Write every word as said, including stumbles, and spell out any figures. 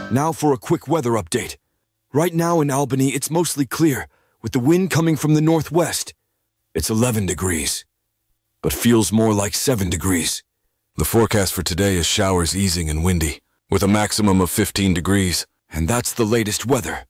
Now for a quick weather update. Right now in Albany, it's mostly clear, with the wind coming from the northwest. It's eleven degrees, but feels more like seven degrees. The forecast for today is showers easing and windy, with a maximum of fifteen degrees. And that's the latest weather.